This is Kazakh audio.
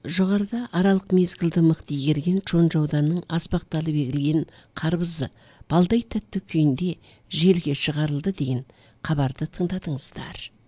Жоғарыда аралық мезгілді мықты игерген Чонжо ауданының аспақталып егілген қарбызы балдай тәтті күйінде желге шығарылды деген хабарды тыңдадыңыздар.